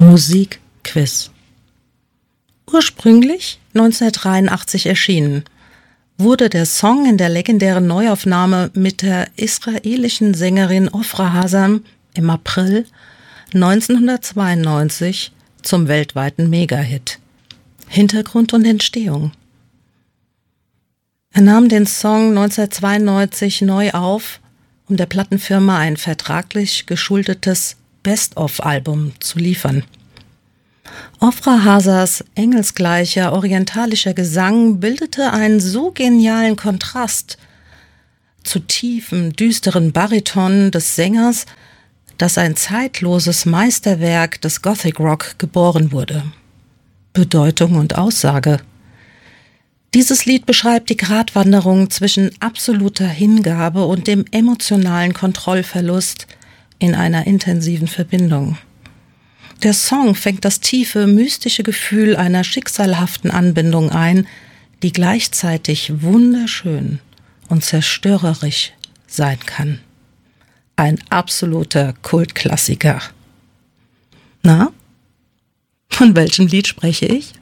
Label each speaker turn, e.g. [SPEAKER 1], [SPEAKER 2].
[SPEAKER 1] Musikquiz. Ursprünglich 1983 erschienen, wurde der Song in der legendären Neuaufnahme mit der israelischen Sängerin Ofra Hazzan im April 1992 zum weltweiten Megahit. Hintergrund und Entstehung: Er nahm den Song 1992 neu auf, um der Plattenfirma ein vertraglich geschuldetes Best-of-Album zu liefern. Ofra Hazzans engelsgleicher orientalischer Gesang bildete einen so genialen Kontrast zu tiefen, düsteren Bariton des Sängers, dass ein zeitloses Meisterwerk des Gothic Rock geboren wurde. Bedeutung und Aussage: Dieses Lied beschreibt die Gratwanderung zwischen absoluter Hingabe und dem emotionalen Kontrollverlust in einer intensiven Verbindung. Der Song fängt das tiefe, mystische Gefühl einer schicksalhaften Anbindung ein, die gleichzeitig wunderschön und zerstörerisch sein kann. Ein absoluter Kultklassiker. Na, von welchem Lied spreche ich?